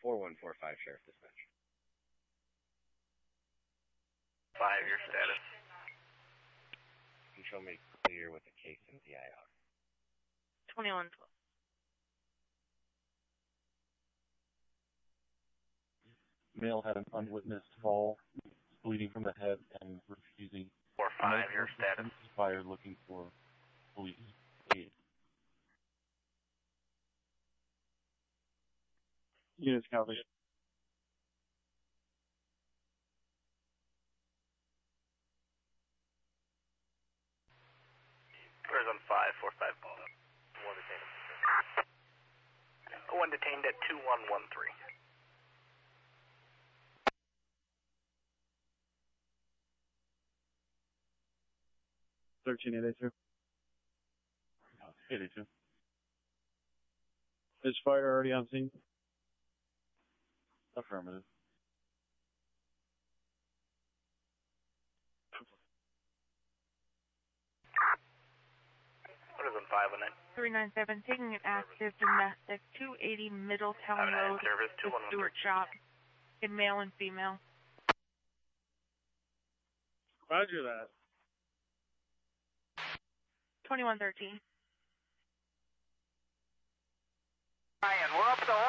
4145 Sheriff Dispatch. 5, your status. You show me clear with the case in DIR. 2112. Male had an unwitnessed fall, bleeding from the head and refusing. 4-5, your status. Fire looking for police aid. Units copy. Prison 5, 4-5, called up. One detained at 2113. 1382. 82. Is fire already on scene? Affirmative. Prison 519. 397, taking an active domestic, 280 Middletown Road, service, the Stewart Shop, in male and female. Roger that. 2113. Ryan, we're up to